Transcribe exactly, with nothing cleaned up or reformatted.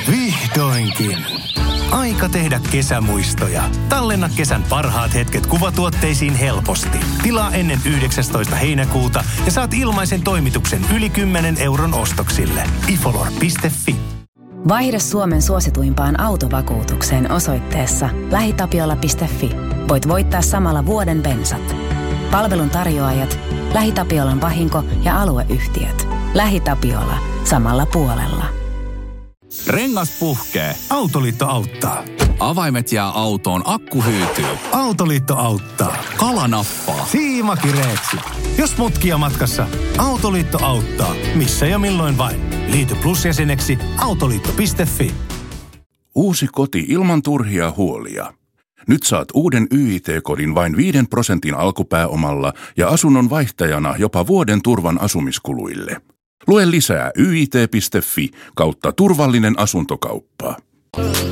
Vihdoinkin. Aika tehdä kesämuistoja. Tallenna kesän parhaat hetket kuvatuotteisiin helposti. Tilaa ennen yhdeksästoista heinäkuuta ja saat ilmaisen toimituksen yli kymmenen euron ostoksille. ifolor piste fi. Vaihda Suomen suosituimpaan autovakuutukseen osoitteessa lähitapiola piste fi. Voit voittaa samalla vuoden bensat. Palvelun tarjoajat, LähiTapiolan vahinko- ja alueyhtiöt. LähiTapiola. Samalla puolella. Rengas puhkee. Autoliitto auttaa. Avaimet jää autoon, akku hyytyy. Autoliitto auttaa. Kala nappaa. Siima kireeksi. Jos mutkia matkassa, Autoliitto auttaa. Missä ja milloin vain. Liity Plus-jäseneksi autoliitto piste fi. Uusi koti ilman turhia huolia. Nyt saat uuden Y I T-kodin vain viiden prosentin alkupääomalla ja asunnon vaihtajana jopa vuoden turvan asumiskuluille. Lue lisää y i t piste fi kautta turvallinen asuntokauppa.